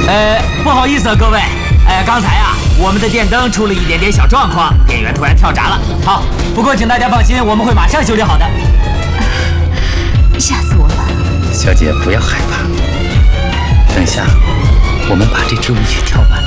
不好意思各位，刚才啊，我们的电灯出了一点点小状况，电源突然跳闸了。好，不过请大家放心，我们会马上修理好的。 吓死我了！ 小姐不要害怕，等下我们把这支舞曲跳完，